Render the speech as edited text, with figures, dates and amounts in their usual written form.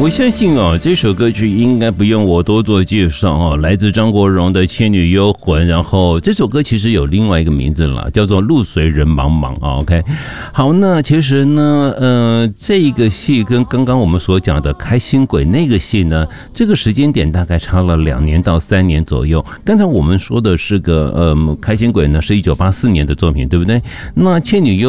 我相信哦，这首歌曲应该不用我多做介绍哦，来自张国荣的《倩女幽魂》。然后这首歌其实有另外一个名字了，叫做《路随人茫茫》啊。OK， 好，那其实呢，这个戏跟刚刚我们所讲的《开心鬼》那个戏呢，这个时间点大概差了2年到3年左右。刚才我们说的是个《开心鬼》呢，是1984年的作品，对不对？那《倩女幽